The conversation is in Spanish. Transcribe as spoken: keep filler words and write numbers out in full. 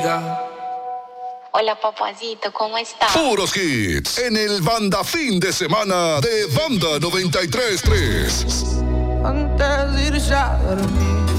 diga. Hola, papacito, ¿cómo estás? Puros hits en el Banda Fin de Semana de Banda noventa y tres punto tres. Antes de irse a dormir.